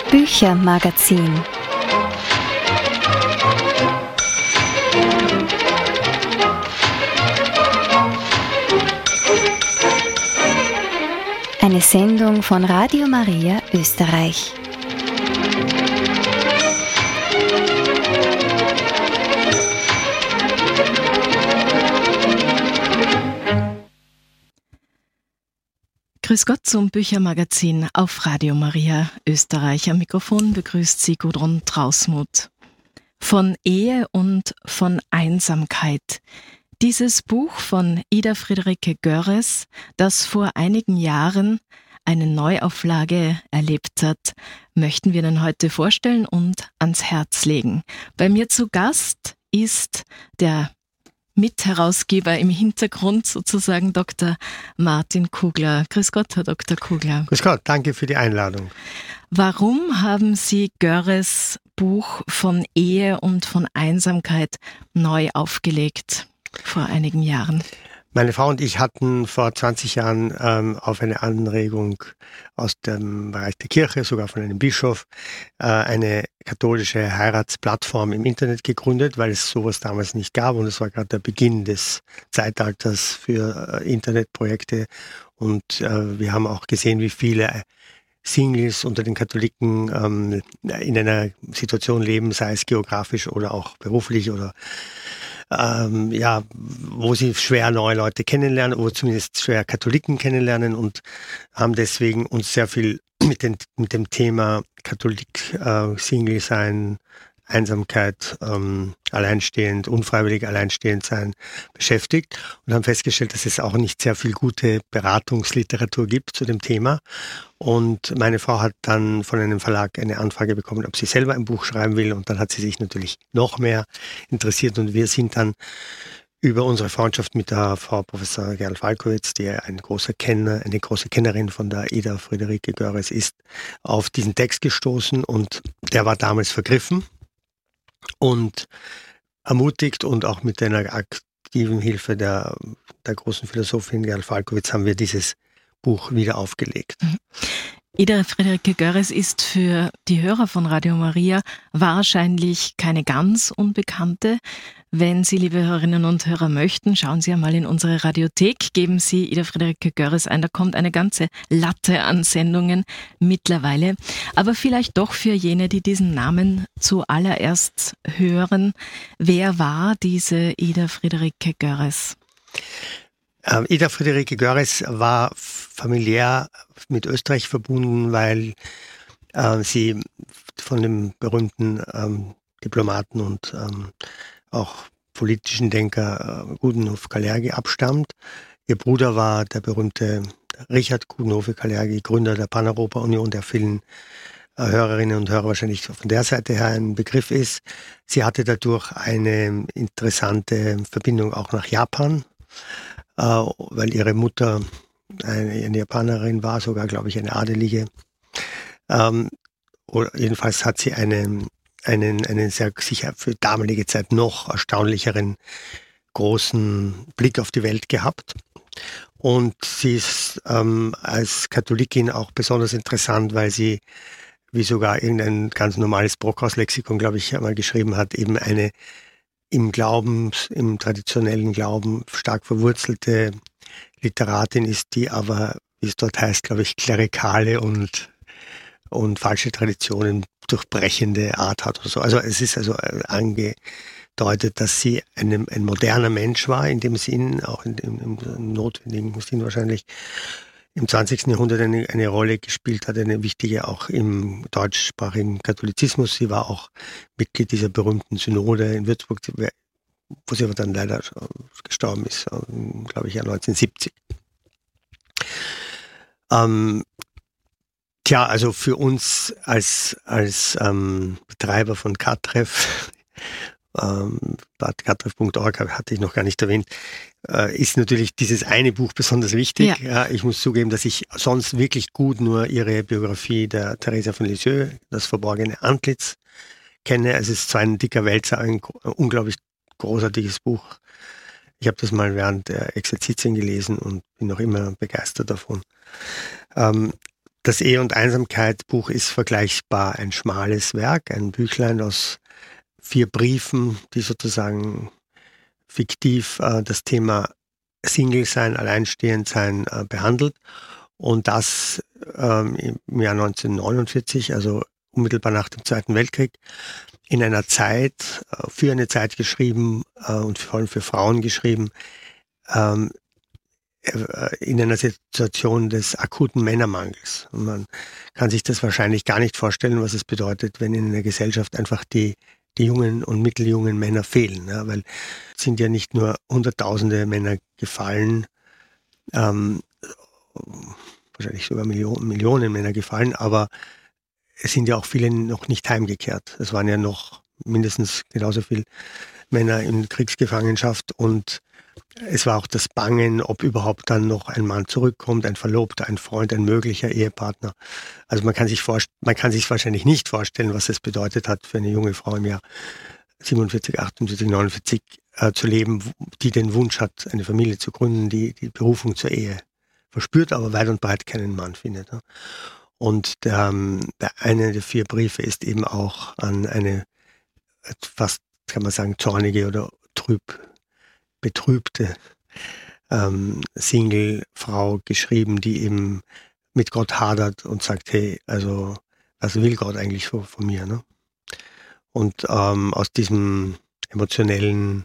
Büchermagazin. Eine Sendung von Radio Maria Österreich. Grüß Gott zum Büchermagazin auf Radio Maria Österreich. Am Mikrofon begrüßt Sie Gudrun Trausmuth. Von Ehe und von Einsamkeit. Dieses Buch von Ida Friederike Görres, das vor einigen Jahren eine Neuauflage erlebt hat, möchten wir Ihnen heute vorstellen und ans Herz legen. Bei mir zu Gast ist der Mitherausgeber im Hintergrund sozusagen Dr. Martin Kugler. Grüß Gott, Herr Dr. Kugler. Grüß Gott, danke für die Einladung. Warum haben Sie Görres Buch von Ehe und von Einsamkeit neu aufgelegt vor einigen Jahren? Meine Frau und ich hatten vor 20 Jahren auf eine Anregung aus dem Bereich der Kirche, sogar von einem Bischof, eine katholische Heiratsplattform im Internet gegründet, weil es sowas damals nicht gab und es war gerade der Beginn des Zeitalters für Internetprojekte und wir haben auch gesehen, wie viele Singles unter den Katholiken in einer Situation leben, sei es geografisch oder auch beruflich oder wo sie schwer neue Leute kennenlernen oder zumindest schwer Katholiken kennenlernen und haben deswegen uns sehr viel mit dem Thema Katholik, Single sein, Einsamkeit, alleinstehend, unfreiwillig alleinstehend sein beschäftigt und haben festgestellt, dass es auch nicht sehr viel gute Beratungsliteratur gibt zu dem Thema. Und meine Frau hat dann von einem Verlag eine Anfrage bekommen, ob sie selber ein Buch schreiben will. Und dann hat sie sich natürlich noch mehr interessiert. Und wir sind dann über unsere Freundschaft mit der Frau Professor Gerl Falkowitz, die eine große Kennerin von der Ida Friederike Görres ist, auf diesen Text gestoßen. Und der war damals vergriffen. Und ermutigt und auch mit einer aktiven Hilfe der großen Philosophin Gerl Falkowitz haben wir dieses Buch wieder aufgelegt. Ida Friederike Görres ist für die Hörer von Radio Maria wahrscheinlich keine ganz Unbekannte. Wenn Sie, liebe Hörerinnen und Hörer, möchten, schauen Sie einmal in unsere Radiothek, geben Sie Ida Friederike Görres ein, da kommt eine ganze Latte an Sendungen mittlerweile. Aber vielleicht doch für jene, die diesen Namen zuallererst hören, wer war diese Ida Friederike Görres? Ida Friederike Görres war familiär mit Österreich verbunden, weil sie von dem berühmten Diplomaten und auch politischen Denker Coudenhove-Kalergi abstammt. Ihr Bruder war der berühmte Richard Coudenhove-Kalergi, Gründer der Paneuropa-Union, der vielen Hörerinnen und Hörer wahrscheinlich von der Seite her ein Begriff ist. Sie hatte dadurch eine interessante Verbindung auch nach Japan, weil ihre Mutter eine Japanerin war, sogar, glaube ich, eine Adelige. Oder jedenfalls hat sie einen sehr sicher für damalige Zeit noch erstaunlicheren großen Blick auf die Welt gehabt. Und sie ist als Katholikin auch besonders interessant, weil sie, wie sogar irgendein ganz normales Brockhaus-Lexikon, glaube ich, einmal geschrieben hat, eben eine im traditionellen Glauben stark verwurzelte Literatin ist, die aber, wie es dort heißt, glaube ich, klerikale und falsche Traditionen durchbrechende Art hat oder so. Also es ist also angedeutet, dass sie ein moderner Mensch war, in dem Sinn, auch im notwendigen Sinn wahrscheinlich, im 20. Jahrhundert eine Rolle gespielt hat, eine wichtige auch im deutschsprachigen Katholizismus. Sie war auch Mitglied dieser berühmten Synode in Würzburg, wo sie aber dann leider gestorben ist, glaube ich, 1970. Also für uns als Betreiber von Katreff, katreff.org hatte ich noch gar nicht erwähnt, ist natürlich dieses eine Buch besonders wichtig. Ja, ich muss zugeben, dass ich sonst wirklich gut nur ihre Biografie der Theresia von Lisieux, das verborgene Antlitz, kenne. Es ist zwar ein dicker Wälzer, ein unglaublich großartiges Buch. Ich habe das mal während der Exerzitien gelesen und bin noch immer begeistert davon. Das Ehe- und Einsamkeit-Buch ist vergleichbar ein schmales Werk, ein Büchlein aus 4 Briefen, die sozusagen fiktiv das Thema Single-Sein, Alleinstehend-Sein behandelt. Und das im Jahr 1949, also unmittelbar nach dem Zweiten Weltkrieg, in einer Zeit, für eine Zeit geschrieben und vor allem für Frauen geschrieben, in einer Situation des akuten Männermangels. Und man kann sich das wahrscheinlich gar nicht vorstellen, was es bedeutet, wenn in einer Gesellschaft einfach die jungen und mitteljungen Männer fehlen. Ja, weil es sind ja nicht nur hunderttausende Männer gefallen, wahrscheinlich sogar Millionen Männer gefallen, aber es sind ja auch viele noch nicht heimgekehrt. Es waren ja noch mindestens genauso viele Männer in Kriegsgefangenschaft und es war auch das Bangen, ob überhaupt dann noch ein Mann zurückkommt, ein Verlobter, ein Freund, ein möglicher Ehepartner. Also man kann sich wahrscheinlich nicht vorstellen, was es bedeutet hat für eine junge Frau im Jahr 47, 48, 49 zu leben, die den Wunsch hat, eine Familie zu gründen, die Berufung zur Ehe verspürt, aber weit und breit keinen Mann findet. Und eine der 4 Briefe ist eben auch an eine fast, kann man sagen, zornige oder betrübte Single-Frau geschrieben, die eben mit Gott hadert und sagt, hey, also was will Gott eigentlich von mir? Ne? Und aus diesem emotionellen,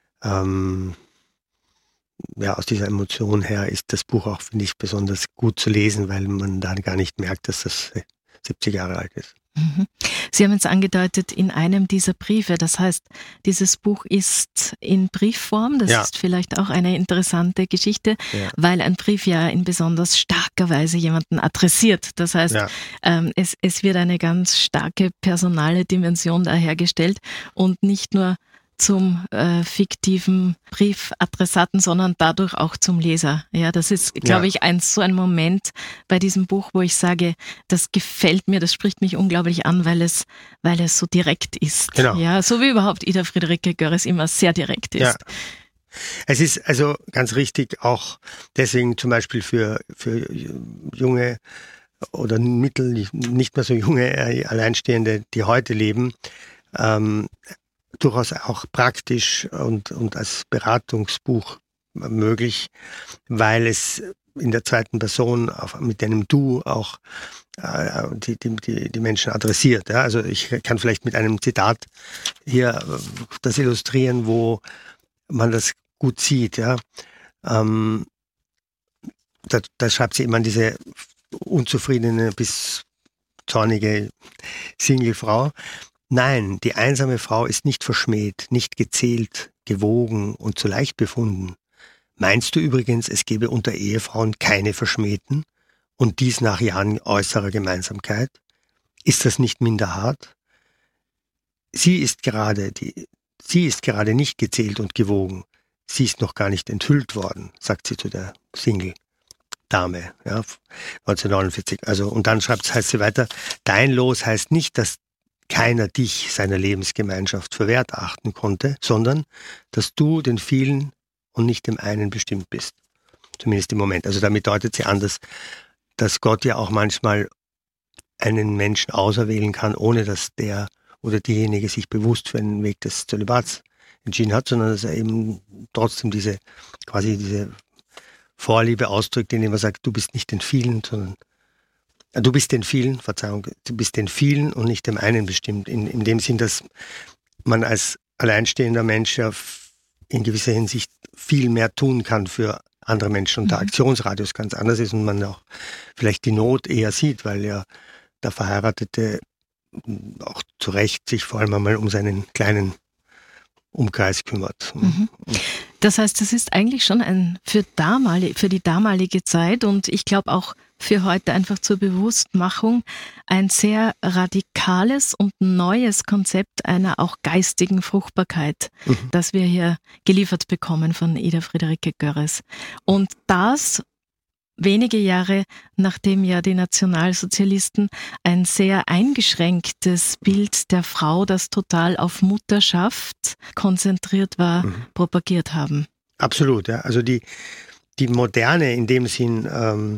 aus dieser Emotion her ist das Buch auch, finde ich, besonders gut zu lesen, weil man da gar nicht merkt, dass das 70 Jahre alt ist. Sie haben jetzt angedeutet, in einem dieser Briefe, das heißt, dieses Buch ist in Briefform, das ist vielleicht auch eine interessante Geschichte, weil ein Brief ja in besonders starker Weise jemanden adressiert. Das heißt, es wird eine ganz starke personale Dimension da hergestellt und nicht nur zum fiktiven Briefadressaten, sondern dadurch auch zum Leser. Ja, das ist, glaube ich, so ein Moment bei diesem Buch, wo ich sage, das gefällt mir, das spricht mich unglaublich an, weil es so direkt ist. Genau. Ja, so wie überhaupt Ida Friederike Görres immer sehr direkt ist. Ja. Es ist also ganz richtig auch deswegen zum Beispiel für junge oder nicht mehr so junge Alleinstehende, die heute leben, durchaus auch praktisch und als Beratungsbuch möglich, weil es in der zweiten Person mit einem Du auch die Menschen adressiert. Ja? Also ich kann vielleicht mit einem Zitat hier das illustrieren, wo man das gut sieht. Ja? Da schreibt sie immer an diese unzufriedene bis zornige Singlefrau. Nein, die einsame Frau ist nicht verschmäht, nicht gezählt, gewogen und zu leicht befunden. Meinst du übrigens, es gäbe unter Ehefrauen keine Verschmähten und dies nach Jahren äußerer Gemeinsamkeit? Ist das nicht minder hart? Sie ist gerade nicht gezählt und gewogen. Sie ist noch gar nicht enthüllt worden, sagt sie zu der Single-Dame, 1949. Also, und dann heißt sie weiter, dein Los heißt nicht, dass keiner dich seiner Lebensgemeinschaft für wert achten konnte, sondern dass du den vielen und nicht dem einen bestimmt bist. Zumindest im Moment. Also damit deutet sie an, dass Gott ja auch manchmal einen Menschen auserwählen kann, ohne dass der oder diejenige sich bewusst für einen Weg des Zölibats entschieden hat, sondern dass er eben trotzdem diese Vorliebe ausdrückt, indem er sagt, du bist nicht den vielen, sondern du bist den vielen und nicht dem einen bestimmt. In dem Sinn, dass man als alleinstehender Mensch ja in gewisser Hinsicht viel mehr tun kann für andere Menschen und der Aktionsradius ganz anders ist und man auch vielleicht die Not eher sieht, weil ja der Verheiratete auch zu Recht sich vor allem einmal um seinen kleinen Umkreis kümmert. Das heißt, das ist eigentlich schon für die damalige Zeit und ich glaube auch für heute einfach zur Bewusstmachung ein sehr radikales und neues Konzept einer auch geistigen Fruchtbarkeit, das wir hier geliefert bekommen von Ida Friederike Görres. Und das wenige Jahre nachdem ja die Nationalsozialisten ein sehr eingeschränktes Bild der Frau, das total auf Mutterschaft konzentriert war, propagiert haben. Absolut, ja. Also die Moderne in dem Sinn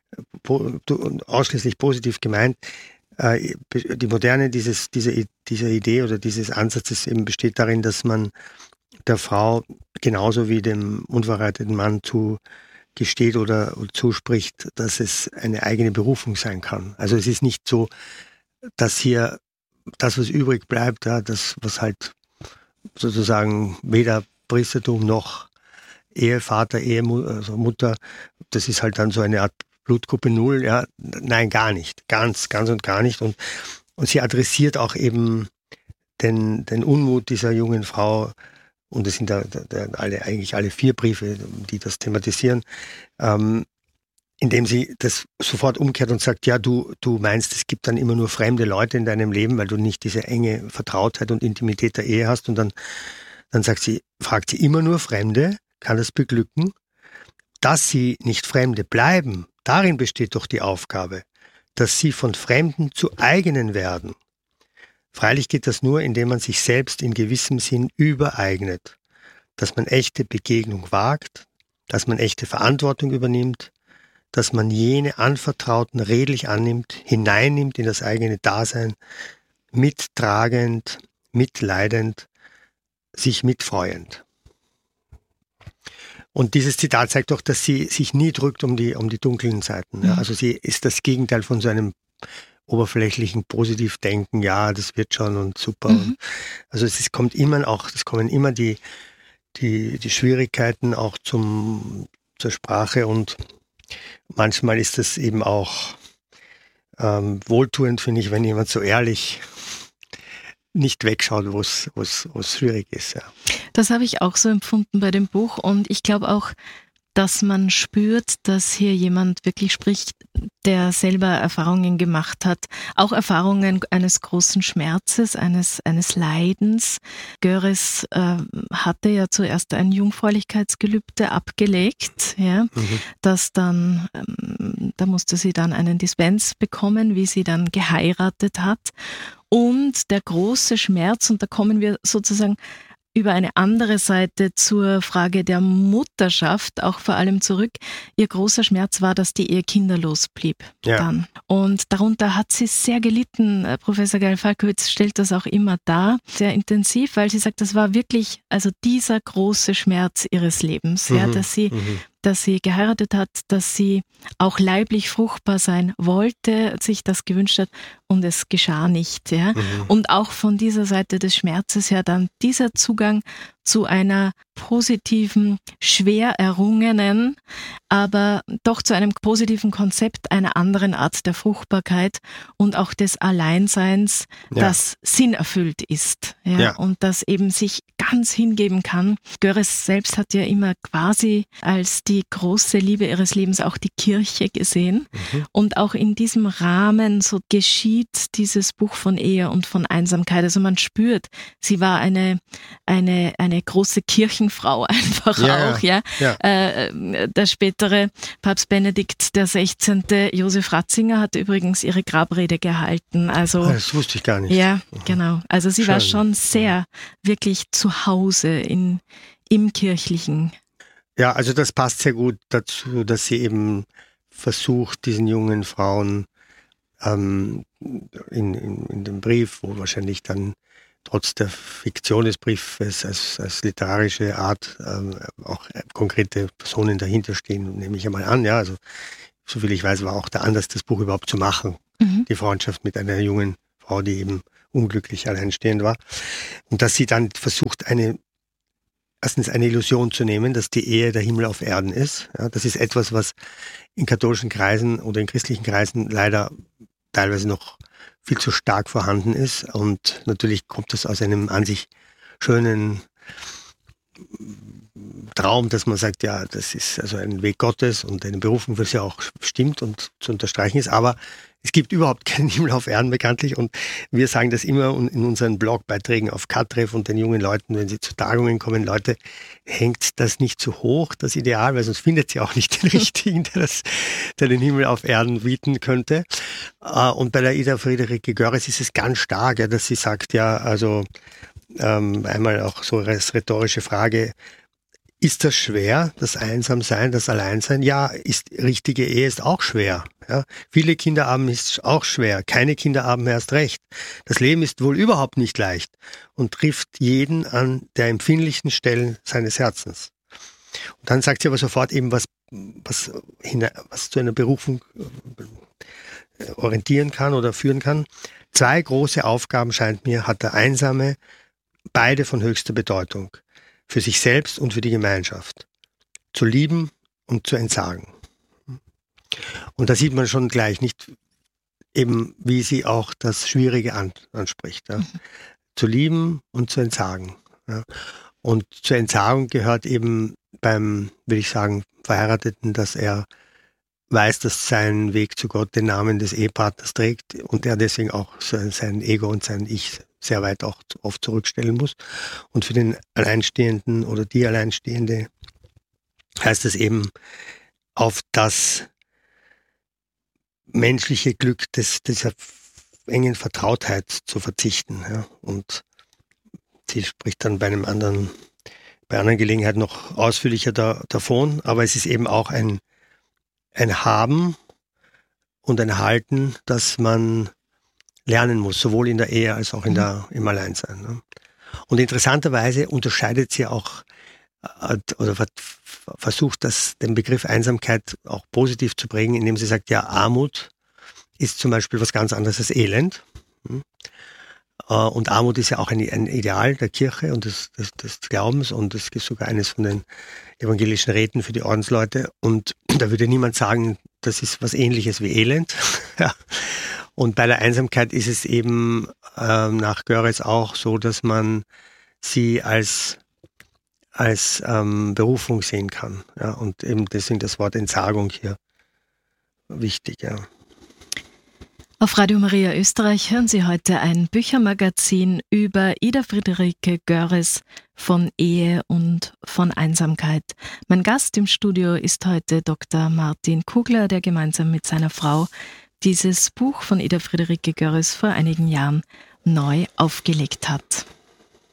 ausschließlich positiv gemeint. Die Moderne dieser Idee oder dieses Ansatzes eben besteht darin, dass man der Frau genauso wie dem unverheirateten Mann zugesteht oder zuspricht, dass es eine eigene Berufung sein kann. Also es ist nicht so, dass hier das, was übrig bleibt, ja, das, was halt sozusagen weder Priestertum noch Ehevater, also Mutter, das ist halt dann so eine Art Blutgruppe Null, ja, nein, gar nicht, ganz und gar nicht. Und sie adressiert auch eben den Unmut dieser jungen Frau, und es sind eigentlich alle 4 Briefe, die das thematisieren, indem sie das sofort umkehrt und sagt, ja, du meinst, es gibt dann immer nur fremde Leute in deinem Leben, weil du nicht diese enge Vertrautheit und Intimität der Ehe hast. Und dann fragt sie immer nur Fremde, kann das beglücken? Dass sie nicht Fremde bleiben, darin besteht doch die Aufgabe, dass sie von Fremden zu eigenen werden. Freilich geht das nur, indem man sich selbst in gewissem Sinn übereignet, dass man echte Begegnung wagt, dass man echte Verantwortung übernimmt, dass man jene Anvertrauten redlich annimmt, hineinnimmt in das eigene Dasein, mittragend, mitleidend, sich mitfreuend. Und dieses Zitat zeigt doch, dass sie sich nie drückt um die dunklen Seiten. Ja. Also sie ist das Gegenteil von so einem oberflächlichen Positivdenken, ja, das wird schon und super. Und also es kommen immer die Schwierigkeiten auch zur Sprache, und manchmal ist es eben auch wohltuend, finde ich, wenn jemand so ehrlich nicht wegschaut, wo es schwierig ist. Ja. Das habe ich auch so empfunden bei dem Buch, und ich glaube auch, dass man spürt, dass hier jemand wirklich spricht, der selber Erfahrungen gemacht hat, auch Erfahrungen eines großen Schmerzes, eines Leidens. Göris hatte ja zuerst ein Jungfräulichkeitsgelübde abgelegt, ja, das dann, da musste sie dann einen Dispens bekommen, wie sie dann geheiratet hat. Und der große Schmerz, und da kommen wir sozusagen über eine andere Seite zur Frage der Mutterschaft auch vor allem zurück. Ihr großer Schmerz war, dass die Ehe kinderlos blieb dann. Und darunter hat sie sehr gelitten. Professor Geil-Falkowitz stellt das auch immer dar, sehr intensiv, weil sie sagt, das war wirklich also dieser große Schmerz ihres Lebens, ja, dass sie geheiratet hat, dass sie auch leiblich fruchtbar sein wollte, sich das gewünscht hat, und es geschah nicht. Ja. Und auch von dieser Seite des Schmerzes her dann dieser Zugang zu einer positiven, schwer errungenen, aber doch zu einem positiven Konzept einer anderen Art der Fruchtbarkeit und auch des Alleinseins, das sinnerfüllt ist, und das eben sich ganz hingeben kann. Göris selbst hat ja immer quasi als die große Liebe ihres Lebens auch die Kirche gesehen, und auch in diesem Rahmen so geschieht dieses Buch von Ehe und von Einsamkeit. Also man spürt, sie war eine große Kirchenfrau einfach auch. Der spätere Papst Benedikt XVI. Josef Ratzinger hat übrigens ihre Grabrede gehalten. Also, das wusste ich gar nicht. Ja, genau. Also sie war schon sehr wirklich zu Hause im Kirchlichen. Ja, also das passt sehr gut dazu, dass sie eben versucht, diesen jungen Frauen in dem Brief, wo wahrscheinlich dann trotz der Fiktion des Briefes als literarische Art auch konkrete Personen dahinter stehen, nehme ich einmal an. Ja, also soviel ich weiß, war auch der Anlass, das Buch überhaupt zu machen. Die Freundschaft mit einer jungen Frau, die eben unglücklich alleinstehend war. Und dass sie dann versucht, erstens eine Illusion zu nehmen, dass die Ehe der Himmel auf Erden ist. Ja, das ist etwas, was in katholischen Kreisen oder in christlichen Kreisen leider teilweise noch viel zu stark vorhanden ist. Und natürlich kommt das aus einem an sich schönen Traum, dass man sagt, ja, das ist also ein Weg Gottes und eine Berufung, was ja auch stimmt und zu unterstreichen ist. Aber es gibt überhaupt keinen Himmel auf Erden bekanntlich, und wir sagen das immer in unseren Blogbeiträgen auf Katreff und den jungen Leuten, wenn sie zu Tagungen kommen: Leute, hängt das nicht zu hoch, das Ideal, weil sonst findet sie auch nicht den Richtigen, der den Himmel auf Erden bieten könnte. Und bei der Ida Friederike Göris ist es ganz stark, ja, dass sie sagt, ja, also einmal auch so als rhetorische Frage: ist das schwer, das Einsamsein, das Alleinsein? Ja, richtige Ehe ist auch schwer. Ja. Viele Kinder haben ist auch schwer. Keine Kinder haben erst recht. Das Leben ist wohl überhaupt nicht leicht und trifft jeden an der empfindlichen Stellen seines Herzens. Und dann sagt sie aber sofort eben, was zu einer Berufung orientieren kann oder führen kann. 2 große Aufgaben, scheint mir, hat der Einsame, beide von höchster Bedeutung. Für sich selbst und für die Gemeinschaft. Zu lieben und zu entsagen. Und da sieht man schon gleich nicht eben, wie sie auch das Schwierige anspricht. Ja. Zu lieben und zu entsagen. Ja. Und zur Entsagung gehört eben beim, will ich sagen, Verheirateten, dass er weiß, dass sein Weg zu Gott den Namen des Ehepartners trägt und er deswegen auch sein Ego und sein Ich sehr weit auch oft zurückstellen muss. Und für den Alleinstehenden oder die Alleinstehende heißt es eben, auf das menschliche Glück dieser engen Vertrautheit zu verzichten. Ja. Und sie spricht dann bei anderen Gelegenheiten noch ausführlicher davon, aber es ist eben auch ein Haben und ein Halten, das man lernen muss, sowohl in der Ehe als auch im Alleinsein. Ne? Und interessanterweise unterscheidet sie auch oder versucht, den Begriff Einsamkeit auch positiv zu prägen, indem sie sagt, ja, Armut ist zum Beispiel was ganz anderes als Elend. Und Armut ist ja auch ein Ideal der Kirche und des Glaubens und es ist sogar eines von den evangelischen Räten für die Ordensleute. Und da würde niemand sagen, das ist was Ähnliches wie Elend. Ja. Und bei der Einsamkeit ist es eben nach Görres auch so, dass man sie als Berufung sehen kann. Ja, und eben deswegen das Wort Entsagung hier wichtig. Ja. Auf Radio Maria Österreich hören Sie heute ein Büchermagazin über Ida Friederike Görres von Ehe und von Einsamkeit. Mein Gast im Studio ist heute Dr. Martin Kugler, der gemeinsam mit seiner Frau dieses Buch von Ida Friederike Görres vor einigen Jahren neu aufgelegt hat.